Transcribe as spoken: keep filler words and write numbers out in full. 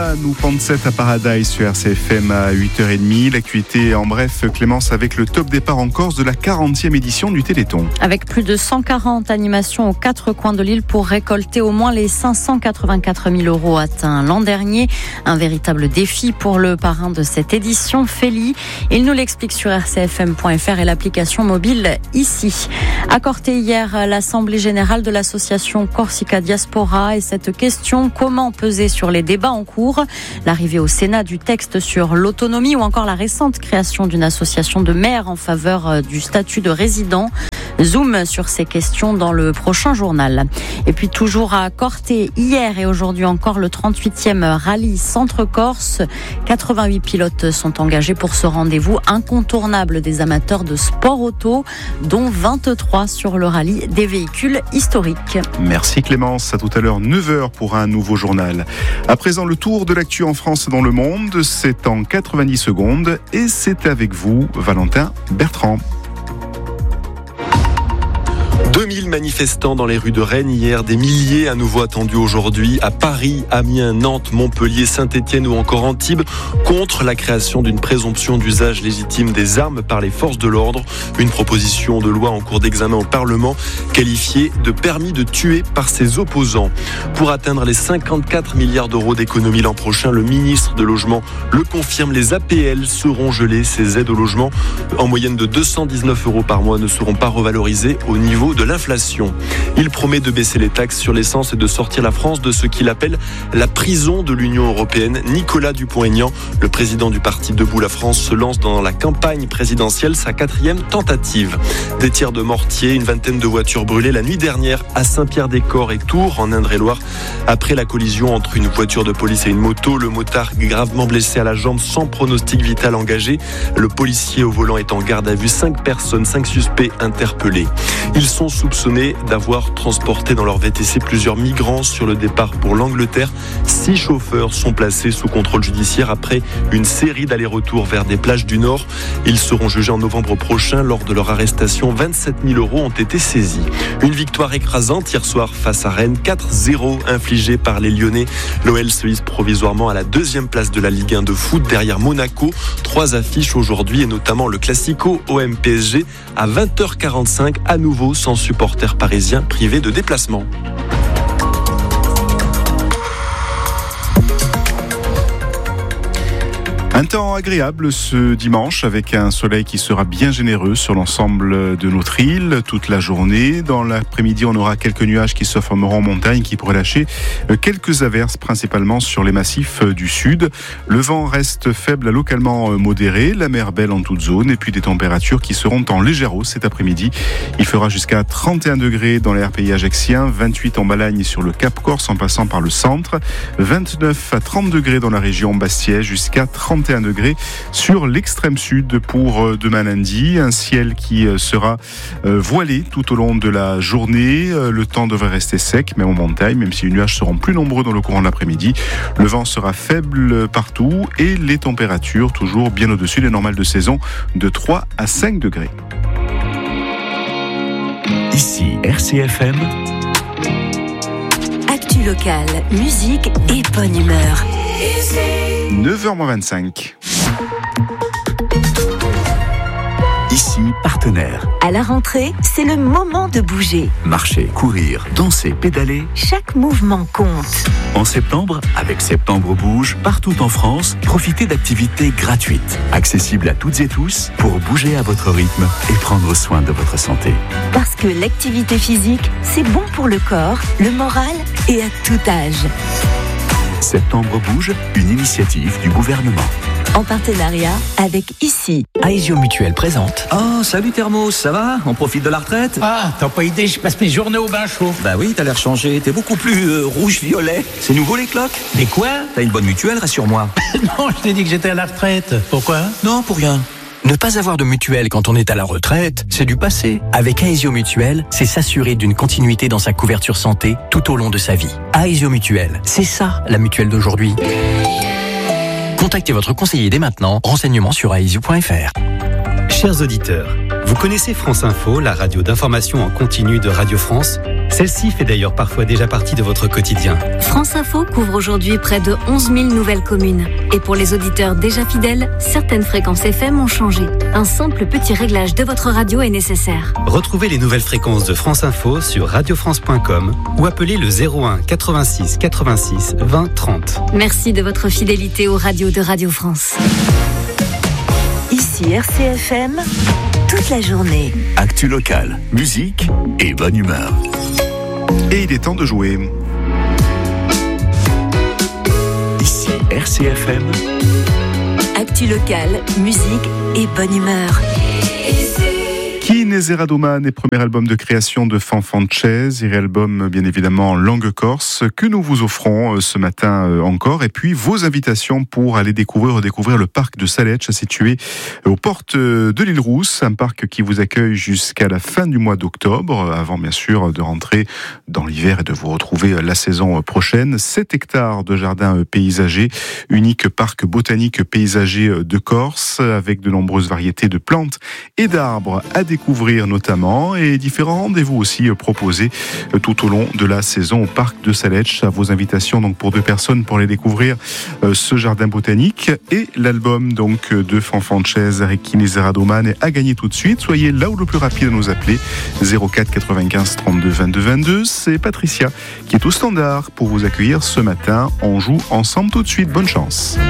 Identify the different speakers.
Speaker 1: nous Panset à Paradise sur R C F M à huit heures trente. L'actualité en bref, Clémence, avec le top départ en Corse de la quarantième édition du Téléthon.
Speaker 2: Avec plus de cent quarante animations aux quatre coins de l'île pour récolter au moins les cinq cent quatre-vingt-quatre mille euros atteints l'an dernier. Un véritable défi pour le parrain de cette édition, Feli. Il nous l'explique sur r c f m point f r et l'application mobile ici. A Corté hier, l'Assemblée générale de l'association Corsica Diaspora et cette question, comment peser sur les débats en cours, l'arrivée au Sénat du texte sur l'autonomie ou encore la récente création d'une association de maires en faveur du statut de résident. Zoom sur ces questions dans le prochain journal. Et puis toujours à Corté, hier et aujourd'hui encore le trente-huitième rallye Centre-Corse. quatre-vingt-huit pilotes sont engagés pour ce rendez-vous incontournable des amateurs de sport auto, dont vingt-trois sur le rallye des véhicules historiques.
Speaker 1: Merci Clémence, à tout à l'heure neuf heures pour un nouveau journal. À présent le tour de l'actu en France et dans le monde, c'est en quatre-vingt-dix secondes et c'est avec vous Valentin Bertrand.
Speaker 3: deux mille manifestants dans les rues de Rennes hier, des milliers à nouveau attendus aujourd'hui à Paris, Amiens, Nantes, Montpellier, Saint-Étienne ou encore Antibes contre la création d'une présomption d'usage légitime des armes par les forces de l'ordre. Une proposition de loi en cours d'examen au Parlement qualifiée de permis de tuer par ses opposants. Pour atteindre les cinquante-quatre milliards d'euros d'économie l'an prochain, le ministre de Logement le confirme, les A P L seront gelées. Ces aides au logement en moyenne de deux cent dix-neuf euros par mois ne seront pas revalorisées au niveau de de l'inflation. Il promet de baisser les taxes sur l'essence et de sortir la France de ce qu'il appelle la prison de l'Union européenne. Nicolas Dupont-Aignan, le président du parti Debout la France, se lance dans la campagne présidentielle, sa quatrième tentative. Des tirs de mortier, une vingtaine de voitures brûlées la nuit dernière à Saint-Pierre-des-Corps et Tours, en Indre-et-Loire. Après la collision entre une voiture de police et une moto, le motard gravement blessé à la jambe sans pronostic vital engagé. Le policier au volant est en garde à vue. Cinq personnes, cinq suspects interpellés. Ils sont soupçonnés d'avoir transporté dans leur V T C plusieurs migrants sur le départ pour l'Angleterre. Six chauffeurs sont placés sous contrôle judiciaire après une série d'allers-retours vers des plages du Nord. Ils seront jugés en novembre prochain. Lors de leur arrestation, vingt-sept mille euros ont été saisis. Une victoire écrasante hier soir face à Rennes, quatre zéro infligée par les Lyonnais. L'O L se hisse provisoirement à la deuxième place de la Ligue un de foot derrière Monaco. Trois affiches aujourd'hui et notamment le Classico O M P S G à vingt heures quarante-cinq, à nouveau sans supporters parisiens privés de déplacement.
Speaker 1: Un temps agréable ce dimanche avec un soleil qui sera bien généreux sur l'ensemble de notre île toute la journée. Dans l'après-midi, on aura quelques nuages qui se formeront en montagne qui pourraient lâcher quelques averses principalement sur les massifs du sud. Le vent reste faible, localement modéré, la mer belle en toute zone et puis des températures qui seront en légère hausse cet après-midi. Il fera jusqu'à trente et un degrés dans les R P I ajaccien, vingt-huit en Balagne sur le Cap Corse en passant par le centre, vingt-neuf à trente degrés dans la région Bastiaise, jusqu'à trente et un degrés sur l'extrême sud pour demain lundi. Un ciel qui sera voilé tout au long de la journée. Le temps devrait rester sec, même en montagne, même si les nuages seront plus nombreux dans le courant de l'après-midi. Le vent sera faible partout et les températures toujours bien au-dessus des normales de saison de trois à cinq degrés.
Speaker 4: Ici R C F M.
Speaker 5: Actu locale, musique et bonne humeur.
Speaker 1: neuf heures moins vingt-cinq.
Speaker 4: Ici, partenaire.
Speaker 5: À la rentrée, c'est le moment de bouger.
Speaker 4: Marcher, courir, danser, pédaler.
Speaker 5: Chaque mouvement compte.
Speaker 4: En septembre, avec Septembre Bouge, partout en France, profitez d'activités gratuites, accessibles à toutes et tous, pour bouger à votre rythme et prendre soin de votre santé.
Speaker 5: Parce que l'activité physique, c'est bon pour le corps, le moral et à tout âge.
Speaker 4: Septembre Bouge, une initiative du gouvernement.
Speaker 5: En partenariat avec Ici.
Speaker 6: Aesio Mutuelle présente.
Speaker 7: Oh, salut Thermos, ça va? On profite de la retraite?
Speaker 6: Ah, t'as pas idée, je passe mes journées au bain chaud.
Speaker 7: Bah oui, t'as l'air changé, t'es beaucoup plus euh, rouge-violet. C'est nouveau les cloques?
Speaker 6: Mais quoi?
Speaker 7: T'as une bonne mutuelle, rassure-moi.
Speaker 6: Non, je t'ai dit que j'étais à la retraite. Pourquoi?
Speaker 7: Non, pour rien.
Speaker 6: Ne pas avoir de mutuelle quand on est à la retraite, c'est du passé. Avec Aesio Mutuelle, c'est s'assurer d'une continuité dans sa couverture santé tout au long de sa vie. Aesio Mutuelle, c'est ça la mutuelle d'aujourd'hui. Contactez votre conseiller dès maintenant. Renseignements sur aesio point f r.
Speaker 8: Chers auditeurs, vous connaissez France Info, la radio d'information en continu de Radio France ? Celle-ci fait d'ailleurs parfois déjà partie de votre quotidien.
Speaker 9: France Info couvre aujourd'hui près de onze mille nouvelles communes. Et pour les auditeurs déjà fidèles, certaines fréquences F M ont changé. Un simple petit réglage de votre radio est nécessaire.
Speaker 8: Retrouvez les nouvelles fréquences de France Info sur radio france point com ou appelez le zéro un quatre-vingt-six quatre-vingt-six vingt trente.
Speaker 9: Merci de votre fidélité aux radios de Radio France.
Speaker 5: Ici R C F M, toute la journée.
Speaker 4: Actu locale, musique et bonne humeur.
Speaker 1: Et il est temps de jouer.
Speaker 4: Ici R C F M.
Speaker 5: Actu locale, musique et bonne humeur.
Speaker 1: Kinezeradoman est premier album de création de Fanfances, et album bien évidemment en langue corse que nous vous offrons ce matin encore, et puis vos invitations pour aller découvrir redécouvrir le parc de Saletch situé aux portes de l'île Rousse, un parc qui vous accueille jusqu'à la fin du mois d'octobre, avant bien sûr de rentrer dans l'hiver et de vous retrouver la saison prochaine. sept hectares de jardins paysagers, unique parc botanique paysager de Corse, avec de nombreuses variétés de plantes et d'arbres à découvrir notamment, et différents rendez-vous aussi proposés tout au long de la saison au parc de Saletch. À vos invitations donc pour deux personnes pour aller découvrir ce jardin botanique et l'album donc de Fanfances avec Kinezeradoman à gagner tout de suite. Soyez là où le plus rapide à nous appeler, zéro quatre quatre-vingt-quinze trente-deux vingt-deux vingt-deux. C'est Patricia qui est au standard pour vous accueillir ce matin. On joue ensemble tout de suite. Bonne chance.